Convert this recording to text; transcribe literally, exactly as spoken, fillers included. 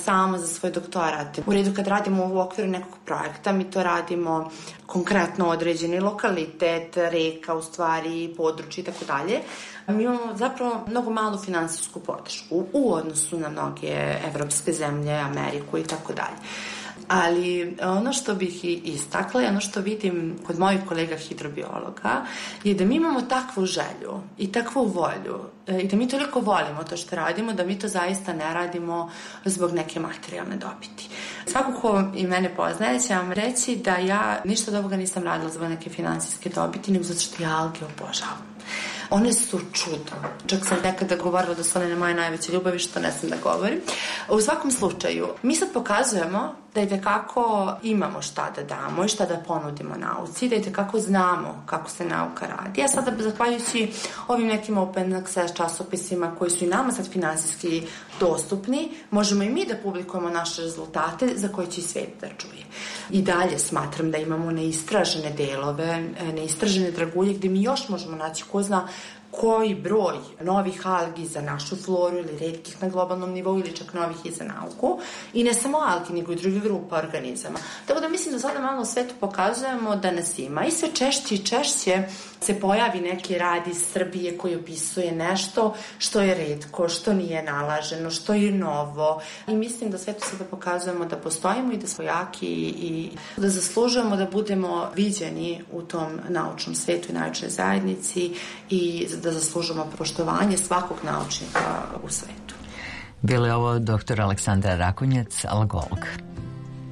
sama za svoj doktorat. U redu kad radimo u okviru nekog projekta, mi to radimo konkretno određeni lokalitet, reka, u stvari, područje i tako dalje. Mi imamo zapravo mnogo malu finansijsku podršku u odnosu na mnoge evropske zemlje, Ameriku i tako dalje. Ali ono što bih i istakla i ono što vidim kod mojih kolega hidrobiologa je da mi imamo takvu želju i takvu volju i da mi toliko volimo to što radimo, da mi to zaista ne radimo zbog neke materijalne dobiti. Svako ko i mene poznaje će vam reći da ja ništa od ovoga nisam radila zbog neke finansijske dobiti, nego zato što ja alge obožavam. One su čudo. Čak sam nekada govorila da su one na moje najveće ljubavi, što ne sam da govorim. U svakom slučaju, mi sad pokazujemo da i tekako imamo šta da damo i šta da ponudimo nauci, da i tekako znamo kako se nauka radi. A sada, zahvaljujući ovim nekim open access časopisima koji su i nama sad finansijski dostupni, možemo i mi da publikujemo naše rezultate za koje će i svet da čuje. I dalje smatram da imamo neistražene delove, neistražene dragulje gde mi još možemo naći ko zna koji broj novih algi za našu floru ili retkih na globalnom nivou ili čak novih i za nauku. I ne samo algi, nego i druge grupa organizama. Tako da mislim da sada malo u svetu pokazujemo da nas ima i sve češće i češće se pojavi neki rad iz Srbije koji opisuje nešto što je retko, što nije nalaženo, što je novo. I mislim da svetu sada pokazujemo da postojimo i da smo jaki i da zaslužujemo da budemo viđeni u tom naučnom svetu i naučnoj zajednici i da zaslužujemo poštovanje svakog naučnika u svetu. Bila je ovo doktor Aleksandra Rakonjac, algolog.